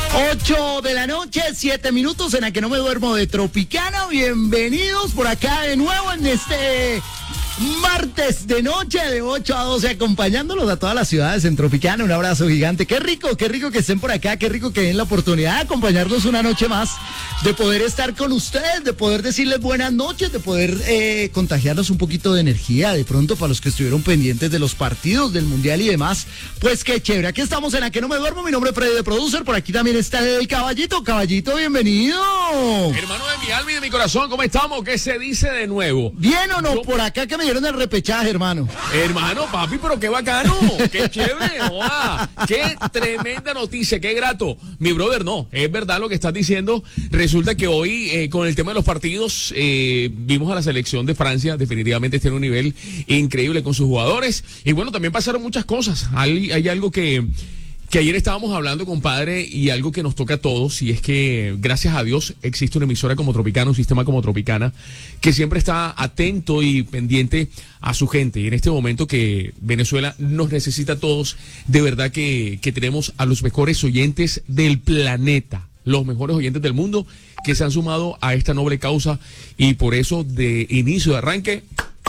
8 de la noche, 7 minutos en la que no me duermo de Tropicana. Bienvenidos por acá de nuevo en este martes de noche de 8 a 12 acompañándolos a todas las ciudades en Tropicana. Un abrazo gigante. Qué rico que estén por acá, qué rico que den la oportunidad de acompañarnos una noche más, de poder estar con ustedes, de poder decirles buenas noches, de poder contagiarnos un poquito de energía de pronto para los que estuvieron pendientes de los partidos del Mundial y demás. Pues qué chévere, aquí estamos en la que no me duermo. Mi nombre es Freddy de Producer, por aquí también está el Caballito. Caballito, bienvenido. Hermano de mi alma y de mi corazón, ¿cómo estamos? ¿Qué se dice de nuevo? ¿Bien o no? Por acá que me dieron el repechaje, hermano. Hermano, papi, pero qué bacano, qué chévere, ¡Wow! Qué tremenda noticia, qué grato. Mi brother, no, es verdad lo que estás diciendo. Resulta que hoy, con el tema de los partidos, vimos a la selección de Francia, definitivamente tiene un nivel increíble con sus jugadores. Y bueno, también pasaron muchas cosas. Hay algo que ayer estábamos hablando, compadre, y algo que nos toca a todos, y es que, gracias a Dios, existe una emisora como Tropicana, un sistema como Tropicana, que siempre está atento y pendiente a su gente. Y en este momento que Venezuela nos necesita a todos, de verdad que tenemos a los mejores oyentes del planeta, los mejores oyentes del mundo, que se han sumado a esta noble causa, y por eso, de inicio de arranque,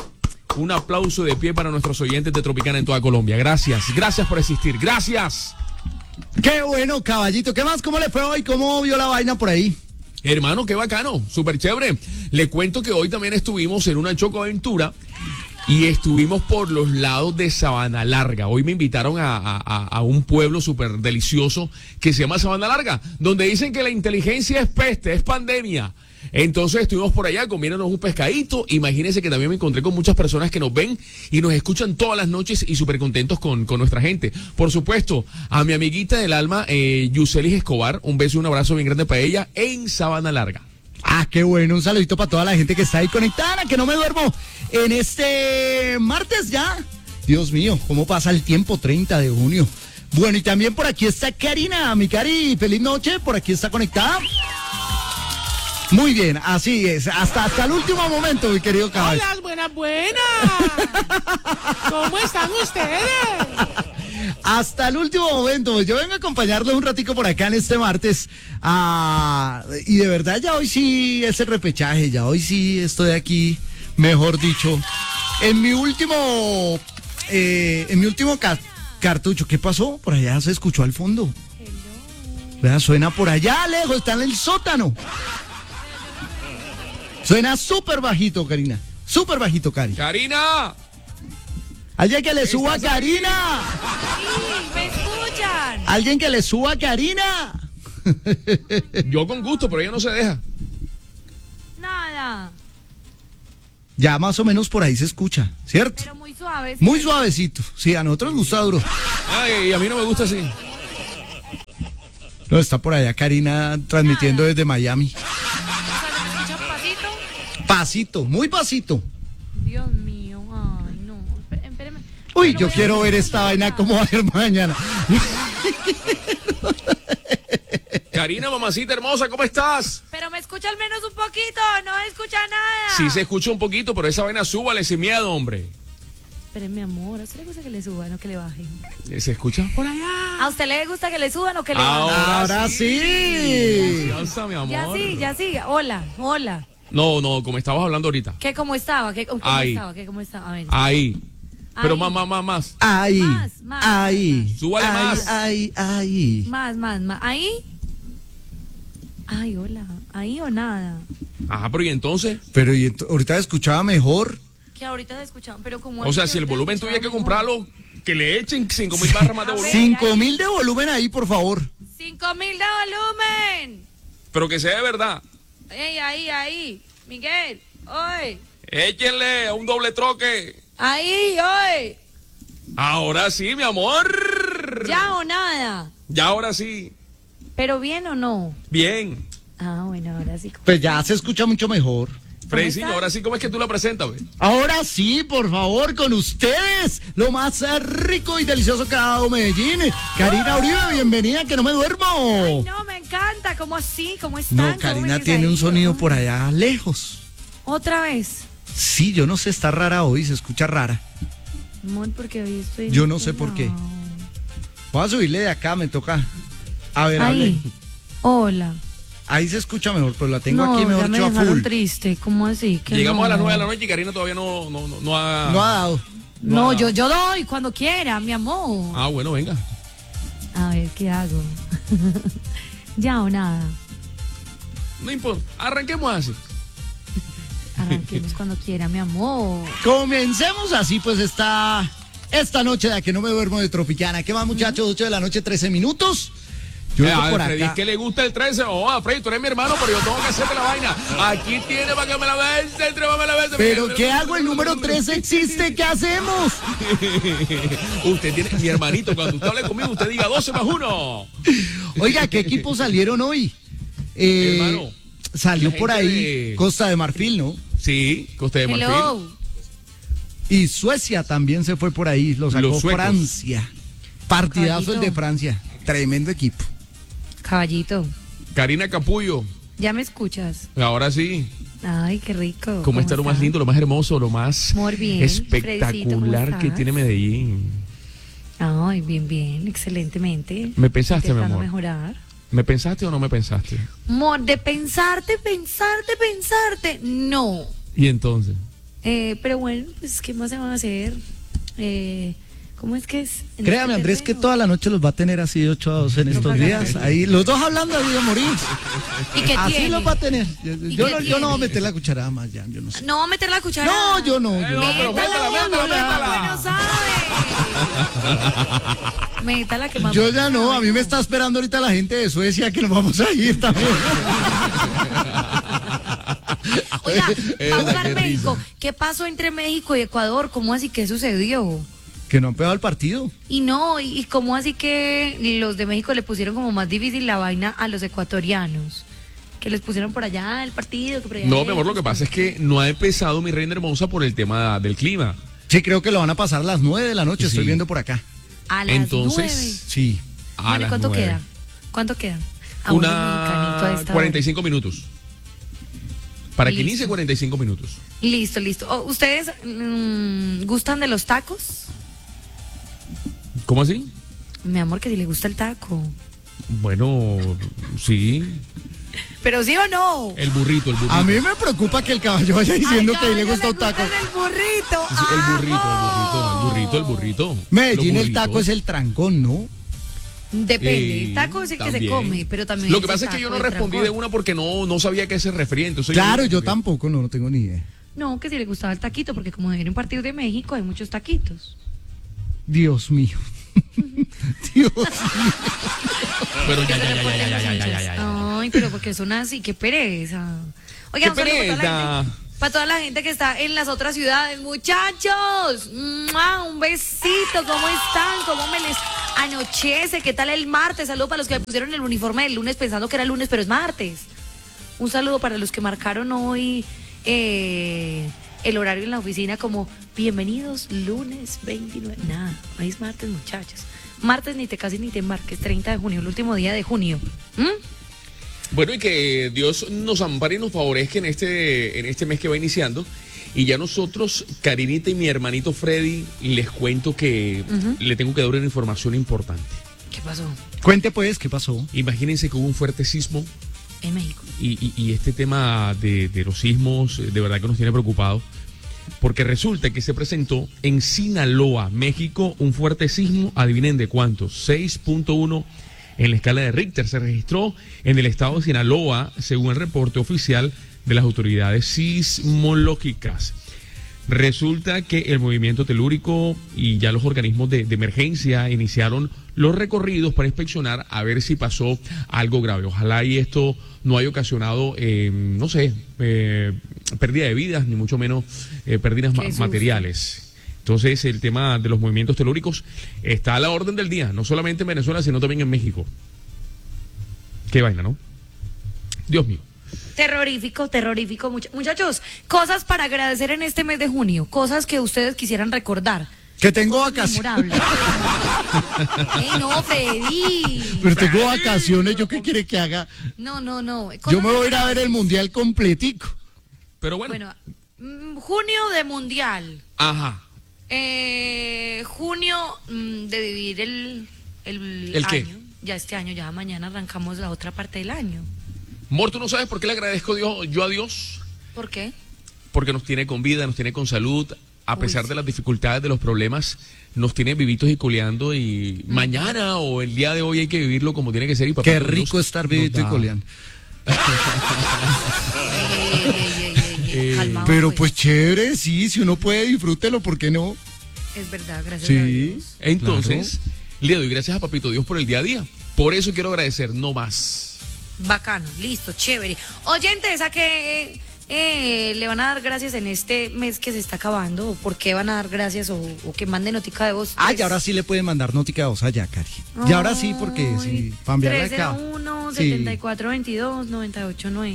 un aplauso de pie para nuestros oyentes de Tropicana en toda Colombia. Gracias por existir, gracias. Qué bueno, Caballito. ¿Qué más? ¿Cómo le fue hoy? ¿Cómo vio la vaina por ahí? Hermano, qué bacano, súper chévere. Le cuento que hoy también estuvimos en una chocoaventura y estuvimos por los lados de Sabana Larga. Hoy me invitaron a un pueblo súper delicioso que se llama Sabana Larga, donde dicen que la inteligencia es peste, es pandemia. Entonces estuvimos por allá comiéndonos un pescadito. Imagínense que también me encontré con muchas personas que nos ven y nos escuchan todas las noches y súper contentos con nuestra gente. Por supuesto, a mi amiguita del alma, Yuselis Escobar, un beso y un abrazo bien grande para ella en Sabana Larga. Ah, qué bueno, un saludito para toda la gente que está ahí conectada, que no me duermo en este martes ya. Dios mío, cómo pasa el tiempo, 30 de junio. Bueno, y también por aquí está Karina, mi Cari, feliz noche, por aquí está conectada. Muy bien, así es, hasta el último momento, mi querido Caballero. Hola, buenas. ¿Cómo están ustedes? Hasta el último momento, pues yo vengo a acompañarlos un ratico por acá en este martes. Y de verdad ya hoy sí es el repechaje, ya hoy sí estoy aquí, mejor dicho, en mi último cartucho. ¿Qué pasó? Por allá se escuchó al fondo. Vea, suena por allá lejos, está en el sótano. Suena súper bajito, Karina. Súper bajito, Cari. ¡Karina! ¡Alguien que le suba a Karina! Sí, me escuchan. ¡Alguien que le suba a Karina! Yo con gusto, pero ella no se deja. Nada. Ya más o menos por ahí se escucha, ¿cierto? Pero muy suave. Muy suavecito. Sí, a nosotros nos gusta duro. Ay, a mí no me gusta así. No, está por allá Karina transmitiendo desde Miami. ¿Me escuchan pasito? Pasito, muy pasito. Dios mío, ay, no. Espéreme. Uy, yo quiero ver esta vaina cómo va a ser mañana. Karina, mamacita hermosa, ¿cómo estás? Pero me escucha al menos un poquito, no me escucha nada. Sí se escucha un poquito, pero esa vaina súbale sin miedo, hombre. Pero mi amor, ¿a usted le gusta que le suban o que le bajen? ¿Se escucha por allá? ¿A usted le gusta que le suban o que le bajen? Ahora sí. Confianza, mi amor. Ya sí. Hola. No, como estabas hablando ahorita. ¿Qué cómo estaba? ¿Cómo Ahí. estaba? ¿Qué cómo estaba? A ver. Ahí. Pero Ahí. más. Ahí. Más. Ahí. Súbale ahí, más. Ahí. Más. ¿Ahí? Ay, hola. ¿Ahí o nada? Ajá, pero ¿y entonces? Pero ahorita escuchaba mejor. Que ahorita te escuchaban, pero como... O sea, si el volumen tuviera que comprarlo, que le echen 5.000 barras más de volumen. 5.000 de volumen ahí, por favor. 5.000 de volumen. Pero que sea de verdad. Ey, ahí. Miguel, hoy. Échenle a un doble troque. Ahí, hoy. Ahora sí, mi amor. Ya o nada. Ya, ahora sí. ¿Pero bien o no? Bien. Ah, bueno, ahora sí. Pues ya se escucha mucho mejor. Freddy, ahora sí, ¿cómo es que tú la presentas, güey? Ahora sí, por favor, con ustedes, lo más rico y delicioso que ha dado Medellín. Karina Uribe, bienvenida, que no me duermo. Ay, no, me encanta. ¿Cómo así? ¿Cómo están? No, Karina tiene un sonido por allá lejos. ¿Otra vez? Sí, yo no sé, está rara hoy, se escucha rara. Amor, porque hoy estoy... Yo no sé por qué. Voy a subirle de acá, me toca. A ver, Ahí. Hola. Ahí se escucha mejor, pero la tengo No, aquí ya mejor me dicho a dejaron full. triste. ¿Cómo así? Que Llegamos no? a las 9 de la noche y Karina todavía no ha... No ha dado. No, yo doy cuando quiera, mi amor. Ah, bueno, venga. A ver, ¿qué hago? ¿Ya o nada? No importa. Arranquemos así. Arranquemos cuando quiera, mi amor. Comencemos así, pues esta noche de a que no me duermo de Tropicana. ¿Qué más, muchachos? 8 de la noche, 13 minutos. Yo vengo por Freddy, acá. es que le gusta el 13. Freddy, tú eres mi hermano, pero yo tengo que hacerte la vaina. Aquí tiene para que me la bese, me la bese. ¿Pero qué hago? El número 13 existe. ¿Qué hacemos? Usted tiene, mi hermanito, cuando usted hable conmigo, usted diga 12 más 1. Oiga, ¿qué equipos salieron hoy? Hermano, salió la por gente ahí de- Costa de Marfil, ¿no? Sí, Costa de Marfil. Hello. Y Suecia también se fue por ahí. Lo sacó Los suecos. Francia. Partidazo el Caballito. de Francia. Tremendo equipo. Caballito, Karina Capullo. ¿ya me escuchas? Ahora sí. Ay, qué rico. ¿Cómo está lo más lindo, lo más hermoso, lo más Muy bien. Fredicito, ¿cómo espectacular que estás? tiene Medellín? Ay, bien, excelentemente. ¿Me pensaste, mi Intentando amor? mejorar. ¿Me pensaste o no me pensaste? Amor, de pensarte, no. ¿Y entonces? Pero bueno, pues, ¿qué más se van a hacer? ¿Cómo es que es? En Créame, este Andrés, que terreno. toda la noche los va a tener así de 8 a 2 en estos pasa días. nada. Ahí, los dos hablando ahí de morir. ¿Y qué Así tiene? los va a tener. ¿Y Yo qué no voy a tiene? meter la cucharada más ya, yo no sé. No va a meter la cuchara. No, yo no. yo no, no. pero métala. Bueno, sabe. Métala que más. Yo ya no, a mí me está esperando ahorita la gente de Suecia que nos vamos a ir también. Oiga, va a jugar Qué México. ¿Qué pasó entre México y Ecuador? ¿Cómo así? ¿Qué sucedió? Que no han pegado el partido. Y no, y cómo así que los de México le pusieron como más difícil la vaina a los ecuatorianos. Que les pusieron por allá el partido. Que por allá No, mi amor, lo que pasa es que no ha empezado mi reina hermosa por el tema del clima. Sí, creo que lo van a pasar a las 9 de la noche, Sí. estoy viendo por acá. A las Entonces, 9. Sí. A Bueno, ¿y las cuánto 9. queda? ¿Cuánto queda? A un mexicanito a Una esta 45 minutos. Para que Listo. inicie 45 minutos. hora. Listo. Oh, ¿ustedes gustan de los tacos? ¿Cómo así? Mi amor, que si le gusta el taco. Bueno, sí. ¿Pero sí o no? El burrito. A mí me preocupa que el caballo vaya diciendo Ay, que le caballo, gusta un taco. El burrito. Sí, el burrito. Medellín, Los el taco burritos. es el trancón, ¿no? Depende, el taco es el que se También. come, pero también. Lo que ese pasa es que yo taco no de respondí trancón. de una porque no sabía a qué se refería. Entonces Claro, yo tampoco, no tengo ni idea. No, que si le gustaba el taquito, porque como viene un partido de México, hay muchos taquitos. Dios mío. Dios mío. Pero ya. Ay, pero porque son así, qué pereza. ¡Qué Oigan, un saludo pereza! para toda la gente que está en las otras ciudades. Muchachos, ¡mua! Un besito, ¿cómo están? ¿Cómo me les anochece? ¿Qué tal el martes? Saludo para los que me pusieron el uniforme del lunes pensando que era lunes, pero es martes. Un saludo para los que marcaron hoy el horario en la oficina como bienvenidos lunes 29. Nada, hoy es martes, muchachos. Martes ni te cases ni te embarques, 30 de junio, el último día de junio. Bueno, y que Dios nos ampare y nos favorezca en este mes que va iniciando. Y ya nosotros, Karinita y mi hermanito Freddy, les cuento que le tengo que dar una información importante. ¿Qué pasó? Cuente pues, ¿qué pasó? Imagínense que hubo un fuerte sismo En México. y este tema de los sismos de verdad que nos tiene preocupados. Porque resulta que se presentó en Sinaloa, México, un fuerte sismo, adivinen de cuánto, 6.1 en la escala de Richter. Se registró en el estado de Sinaloa, según el reporte oficial de las autoridades sismológicas. Resulta que el movimiento telúrico y ya los organismos de emergencia iniciaron los recorridos para inspeccionar a ver si pasó algo grave. Ojalá y esto no haya ocasionado, pérdida de vidas, ni mucho menos pérdidas materiales. Entonces el tema de los movimientos telúricos está a la orden del día, no solamente en Venezuela, sino también en México. Qué vaina, ¿no? Dios mío. Terrorífico. Muchachos, cosas para agradecer en este mes de junio, cosas que ustedes quisieran recordar. Que tengo vacaciones. Memorable. ¡Ey, no, Freddy! Pero tengo vacaciones, ¿yo qué quiere que haga? No. Yo me voy a ir a ver el mundial completico. Pero bueno. Junio de mundial. Ajá. Junio de vivir el ¿El qué? año. ya este año, ya mañana arrancamos la otra parte del año. Mor, ¿tú no sabes por qué le agradezco yo a Dios? ¿Por qué? Porque nos tiene con vida, nos tiene con salud, a pesar sí. de las dificultades, de los problemas, nos tiene vivitos y coleando, y mañana o el día de hoy hay que vivirlo como tiene que ser. Y papá, Qué rico estar vivito y coleando. Calmado, Pero pues chévere, sí, si uno puede, disfrútelo, ¿por qué no? Es verdad, gracias a Sí. Dios. Entonces, le doy gracias a Papito Dios por el día a día. Por eso quiero agradecer, no más. Bacano, listo, chévere. Oyentes, ¿a qué le van a dar gracias en este mes que se está acabando? ¿O por qué van a dar gracias? ¿O que mande notica de voz? Ah, y ahora sí le pueden mandar notica de voz allá, Cari. Y ahora sí, porque sí, para enviarle acá. 301-7422-989.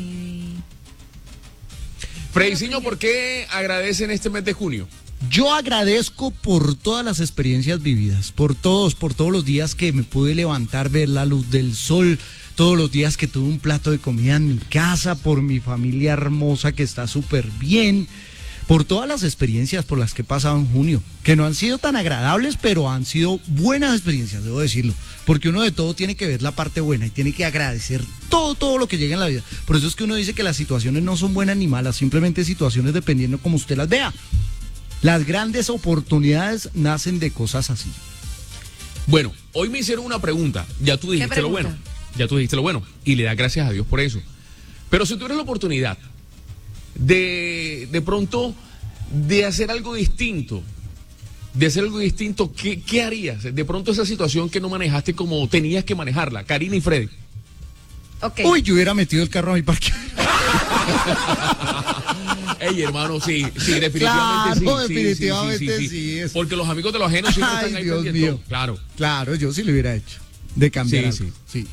Frediciño, ¿por qué agradece en este mes de junio? Yo agradezco por todas las experiencias vividas, por todos los días que me pude levantar, ver la luz del sol, todos los días que tuve un plato de comida en mi casa, por mi familia hermosa que está súper bien, por todas las experiencias por las que he pasado en junio, que no han sido tan agradables, pero han sido buenas experiencias, debo decirlo, porque uno de todo tiene que ver la parte buena y tiene que agradecer todo lo que llega en la vida. Por eso es que uno dice que las situaciones no son buenas ni malas, simplemente situaciones dependiendo como usted las vea. Las grandes oportunidades nacen de cosas así. Bueno, hoy me hicieron una pregunta. Ya tú dijiste lo bueno. Ya tú dijiste lo bueno. Y le das gracias a Dios por eso. Pero si tuvieras la oportunidad de pronto de hacer algo distinto, ¿qué harías? De pronto esa situación que no manejaste como tenías que manejarla, Karina y Freddy. Okay. Uy, yo hubiera metido el carro a mi parque. Ey, hermano, sí, definitivamente claro, sí. definitivamente sí. Porque los amigos de los ajenos siempre Ay, están ahí Dios pendientes. mío. Claro. Claro, yo sí lo hubiera hecho. De cambiar Sí, algo. Sí.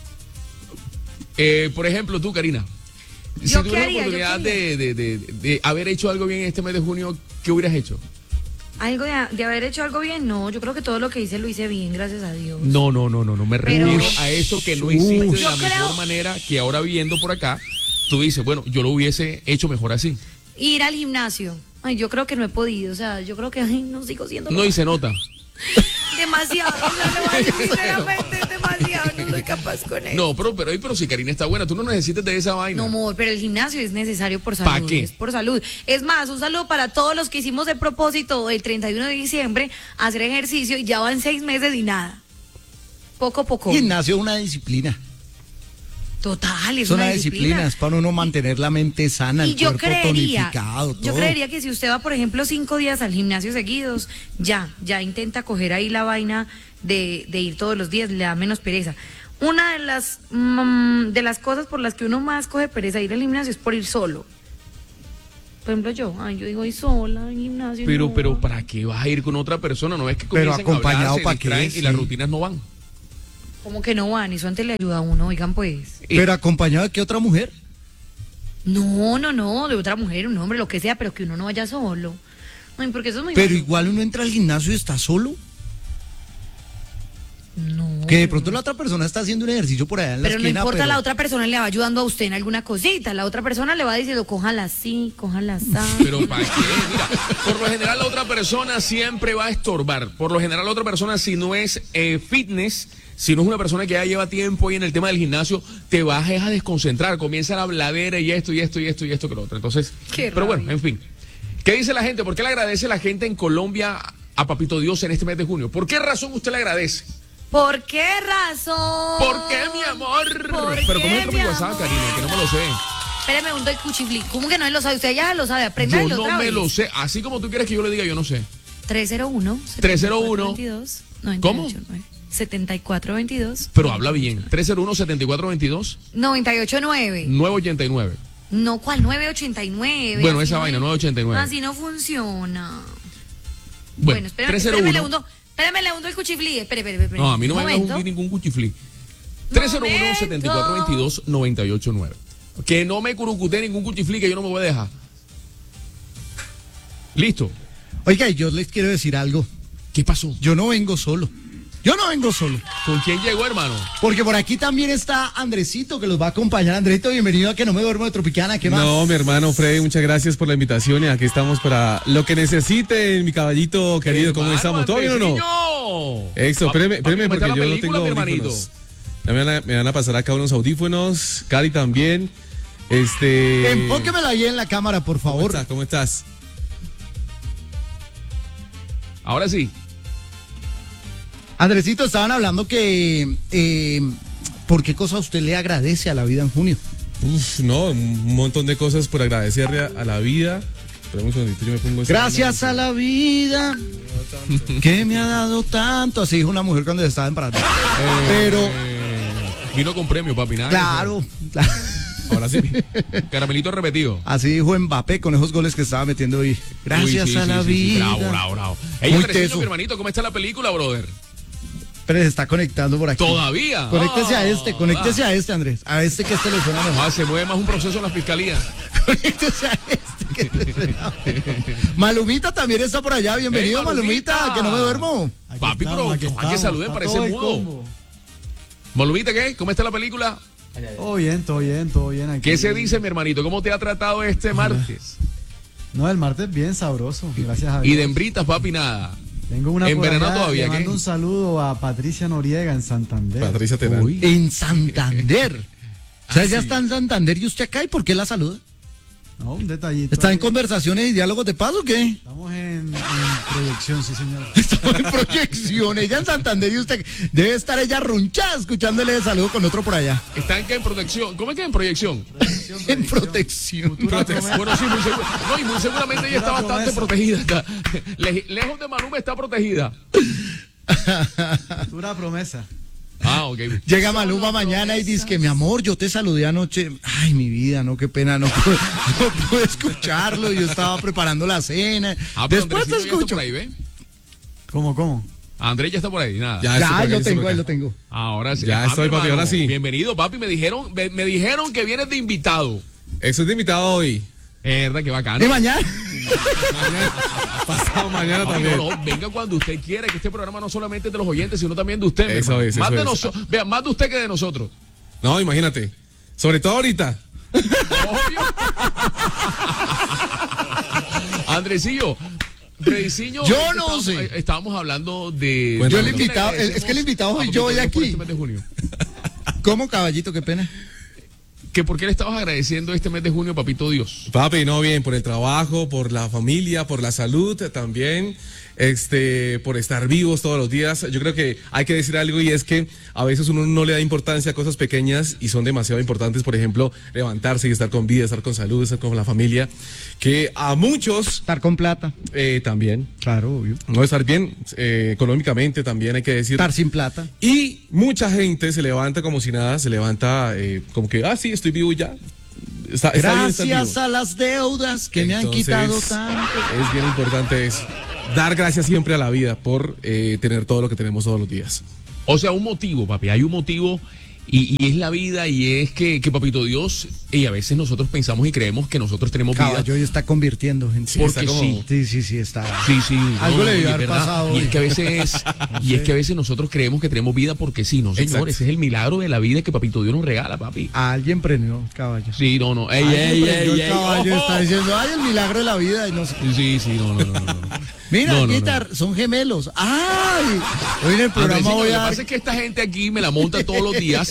Por ejemplo, tú, Karina, si ¿Yo tuvieras qué la haría? oportunidad de haber hecho algo bien en este mes de junio, ¿qué hubieras hecho? ¿Algo de haber hecho algo bien? No, yo creo que todo lo que hice lo hice bien, gracias a Dios. No, me refiero Pero- a eso que no hiciste de Yo la creo- mejor manera, que ahora viendo por acá, tú dices, bueno, yo lo hubiese hecho mejor así. Ir al gimnasio. Ay, yo creo que no he podido, o sea, yo creo que no sigo siendo No, y se nota. demasiado, o sea, le voy a decir sinceramente, es demasiado, no soy capaz con eso. No, pero si Karina está buena, tú no necesitas de esa vaina. No, amor, pero el gimnasio es necesario por salud. ¿Pa qué? Es por salud. Es más, un saludo para todos los que hicimos el propósito el 31 de diciembre, hacer ejercicio y ya van 6 meses y nada. Poco a poco. Gimnasio es una disciplina. Total, es Es una disciplina, es para uno mantener la mente sana, Y el yo cuerpo creería, tonificado, todo. yo creería que si usted va, por ejemplo, 5 días al gimnasio seguidos, ya intenta coger ahí la vaina de ir todos los días, le da menos pereza. Una de las cosas por las que uno más coge pereza de ir al gimnasio es por ir solo. Por ejemplo, yo digo ir sola al gimnasio. no. Pero ¿para qué vas a ir con otra persona? No es que Pero comiencen a acompañado, hablar, se ¿pa' qué? distraen y las Sí. rutinas no van. Como que no van, eso antes le ayuda a uno, oigan pues. Pero acompañado de qué otra mujer. No, de otra mujer, un hombre, lo que sea, pero que uno no vaya solo. Ay, porque eso es muy Pero malo. igual uno entra al gimnasio y está solo. No. Que de pronto la otra persona está haciendo un ejercicio por allá en la Pero no esquina. importa, pero- la otra persona le va ayudando a usted en alguna cosita. La otra persona le va diciendo, cójala así, cójala así. Pero ¿para qué? Mira, por lo general la otra persona siempre va a estorbar. Por lo general la otra persona, si no es fitness, si no es una persona que ya lleva tiempo ahí en el tema del gimnasio, te vas a desconcentrar, comienza la habladera y esto que lo otro. Entonces, Qué pero bueno, rabia. en fin. ¿Qué dice la gente? ¿Por qué le agradece la gente en Colombia a Papito Dios en este mes de junio? ¿Por qué razón usted le agradece? ¿Por qué razón? ¿Por qué, mi amor? ¿Por Pero qué, ¿cómo es el mi WhatsApp, amor? Karina? Que no me lo sé. Espérame, un del cuchiflí. ¿Cómo que no lo sabe? Usted ya lo sabe, aprenda Yo no me lo sé. Así como tú quieres que yo le diga, yo no sé. 301 301. ¿Cómo? 7422 Pero habla bien. 301-7422. 989. 989. No, ¿cuál? 989. Bueno, Así esa no vaina, es- 989. Así no funciona. Bueno, espérame, 301. espérame, le hundo el cuchiflí. Espere. No, a mí no me Un hagas momento. ningún cuchiflí. Momento. 301-7422-989. Que no me curucute ningún cuchiflí, que yo no me voy a dejar. Listo. Oiga, y yo les quiero decir algo. ¿Qué pasó? Yo no vengo solo. ¿Con quién llegó, hermano? Porque por aquí también está Andresito, que los va a acompañar. Andresito, bienvenido a Que No Me Duermo de Tropicana. ¿Qué más? No, mi hermano Freddy, muchas gracias por la invitación y aquí estamos para lo que necesiten, mi caballito querido. ¿Cómo Hermano, estamos? ¿Todo bien o no? Andresiño. Eso, espéreme, Papi, ¿cómo está porque la yo no película, tengo mi hermanito? audífonos. Ya me van a pasar acá unos audífonos. Cari también. Enfóquemela ahí en la cámara, por favor. ¿Cómo estás? Ahora sí. Andresito, estaban hablando que ¿por qué cosa usted le agradece a la vida en junio? No, un montón de cosas por agradecerle a la vida. Espera un segundito, yo me pongo Gracias a la vida que me ha dado tanto. Así dijo una mujer cuando estaba en parada. Pero Vino con premio, papi, nada. claro, Ahora sí. Caramelito repetido. así dijo Mbappé con esos goles que estaba metiendo hoy. Gracias Uy, sí, a la sí, vida. sí. Bravo. Ey, Muy Andresito, teso. mi hermanito, ¿cómo está la película, brother? Pero se está conectando por aquí. ¿Todavía? Conéctese a este, Andrés. A este que le suena mejor. Se mueve más un proceso en la fiscalía. Conéctese a este que le suena mejor. Malumita también está por allá. Bienvenido, Hey, Malumita, Malumita, que no me duermo. Papi, pero hay que saluden, parece mudo. Malumita, ¿qué? ¿Cómo está la película? Todo bien. Aquí. ¿Qué se dice, mi hermanito? ¿Cómo te ha tratado este martes? No, el martes bien sabroso, gracias a Dios. Y de hembritas, papi, nada. Tengo una por ¿Envenenado allá, todavía, le qué? mando un saludo a Patricia Noriega en Santander. Patricia Terán. Uy. En Santander. O sea, ya está en Santander y usted acá. ¿Y por qué la saluda? No, un detallito. ¿Está en ahí. conversaciones y diálogos de paz o qué? Estamos en proyección, sí señor. Estamos en proyección. Ella en Santander y usted debe estar ella runchada escuchándole de saludo con otro por allá. ¿Está en qué? ¿En protección? ¿Cómo es que en proyección? En protección. Futura promesa. Bueno, sí, muy seguro. No, y muy seguramente ella está Futura bastante promesa. protegida. Lejos de Maluma está protegida. Futura promesa. Ah, ok. Llega Maluma mañana y dice que mi amor, yo te saludé anoche. Ay, mi vida, no, qué pena, no pude escucharlo. Yo estaba preparando la cena. Pero Después te Andresito ya está escucho. por ahí, ¿ve? ¿Cómo? Andrés ya está por ahí, nada. Ya, Ya, estoy lo por tengo, acá. ahí lo tengo. Ahora sí. Ya estoy, mi papi, hermano, ahora sí. Bienvenido, papi. Me dijeron que vienes de invitado. Eso es de invitado hoy. Es verdad, que bacano. ¿Y mañana? Pasado mañana Papi, también. no, venga cuando usted quiera, que este programa no solamente es de los oyentes, sino también de usted. mi Eso hermano. es, Más eso de es. nosotros. Vea, más de usted que de nosotros. No, imagínate. Sobre todo ahorita. Obvio. Andresillo, Frediciño, Yo ahorita no sé. Estábamos hablando de. Bueno, Yo el Nosotros invitado, es que el invitado soy yo hoy por aquí. este mes de junio. ¿Cómo, caballito? Qué pena. Que por qué le estabas agradeciendo este mes de junio, papito Dios. Papi, no, bien, por el trabajo, por la familia, por la salud también, por estar vivos todos los días. Yo creo que hay que decir algo y es que a veces uno no le da importancia a cosas pequeñas y son demasiado importantes. Por ejemplo, levantarse y estar con vida, estar con salud, estar con la familia, que a muchos Estar con plata. también, Claro, obvio. no estar bien económicamente también hay que decir. Estar sin plata. Y mucha gente se levanta como si nada, se levanta como que, sí, estoy vivo y ya. Está bien estar Gracias vivo. a las deudas que me han Entonces, quitado tanto. Es bien importante eso. Dar gracias siempre a la vida por tener todo lo que tenemos todos los días. O sea, un motivo, papi. Hay un motivo y es la vida y es que papito Dios, y a veces nosotros pensamos y creemos que nosotros tenemos vida. Caballo hoy está convirtiendo, gente. Porque está como- Sí, está. Sí. Algo le y debió es haber verdad. pasado Y es hoy. que a veces, nosotros creemos que tenemos vida porque sí, no, señor. Exacto. Ese es el milagro de la vida que papito Dios nos regala, papi. Alguien prendió, caballo. Sí, no. Ey, Alguien prendió el ey, caballo, ojo. está diciendo, ay, el milagro de la vida. Y no sé. Sí, no. Mira, No, Guitar, son gemelos. Ay, hoy en el programa Andresito, voy lo que a dar pasa es que esta gente aquí me la monta todos los días